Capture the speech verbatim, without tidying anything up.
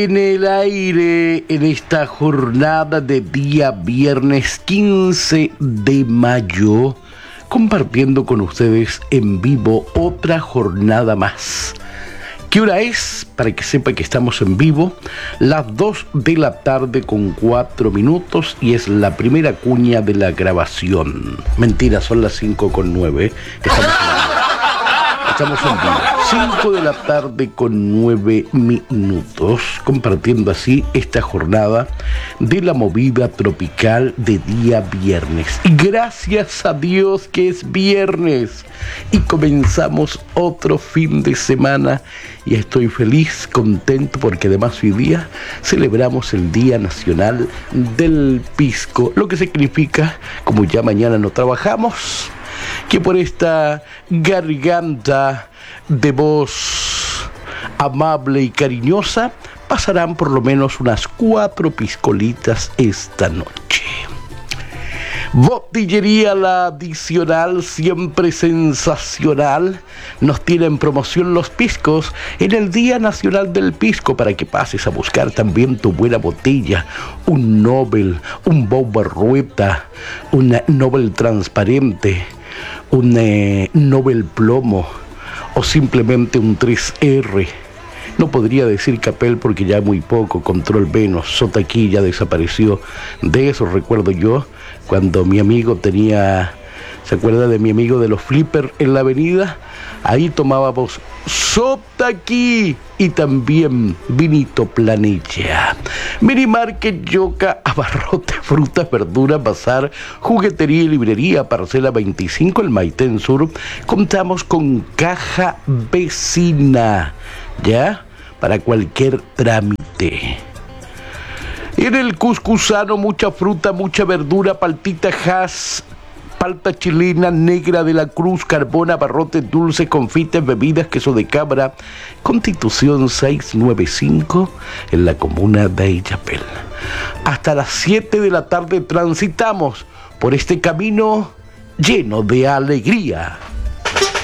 En el aire, en esta jornada de día viernes quince de mayo, compartiendo con ustedes en vivo otra jornada más. ¿Qué hora es? Para que sepa que estamos en vivo, las dos de la tarde con cuatro minutos y es la primera cuña de la grabación. Mentira, son las cinco con nueve. Estamos en vivo. Estamos en vivo. cinco de la tarde con nueve minutos, compartiendo así esta jornada de la movida tropical de día viernes. Y gracias a Dios que es viernes y comenzamos otro fin de semana y estoy feliz, contento porque además hoy día celebramos el Día Nacional del Pisco, lo que significa, como ya mañana no trabajamos, que por esta garganta de voz amable y cariñosa pasarán por lo menos unas cuatro piscolitas esta noche. Botillería La Adicional, siempre sensacional, nos tiene en promoción los piscos en el Día Nacional del Pisco para que pases a buscar también tu buena botella, un Nobel, un Barrueta, una Nobel transparente, un eh, Nobel plomo o simplemente un tres erre. No podría decir Capel porque ya muy poco, Control Venus, Sotaquí ya desapareció. De eso recuerdo yo cuando mi amigo tenía, ¿se acuerda de mi amigo de los flippers en la avenida? Ahí tomábamos Sotaquí y también vinito Planilla. Mini Market, Yoka, Abarrote, frutas, verduras, bazar, juguetería y librería, parcela veinticinco, el Maitén Sur. Contamos con caja vecina, ¿ya? Para cualquier trámite. En el Cuscusano, mucha fruta, mucha verdura, paltita Hass, palta chilena, negra de la Cruz, carbón, abarrotes, dulces, confites, bebidas, queso de cabra. Constitución seiscientos noventa y cinco en la comuna de Illapel. Hasta las siete de la tarde transitamos por este camino lleno de alegría.